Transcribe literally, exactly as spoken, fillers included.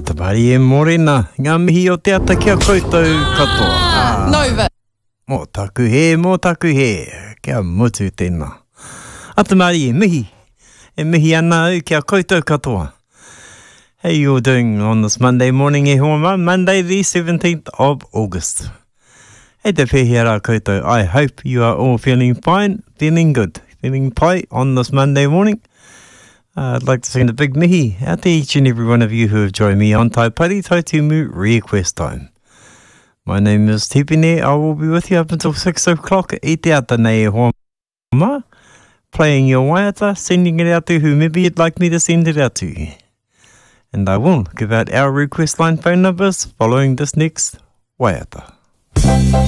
Atamari e morena, ngā mihi o te ata kia koutou katoa. Ah, Nova. Mō taku he, mō taku he, kia mutu tēnā. Atamari e mihi, e mihi ana au kia koutou katoa. How you all doing on this Monday morning e hoa, Monday the seventeenth of August. Hey te whehia rā koutou, I hope you are all feeling fine, feeling good, feeling pai on this Monday morning. Uh, I'd like to send a big mihi out to each and every one of you who have joined me on Tai Pari Tautumu Request Time. My name is Tipine. I will be with you up until six o'clock i te ata nei e hoa ma, playing your waiata, sending it out to whomever you'd like me to send it out to. And I will give out our request line phone numbers following this next waiata.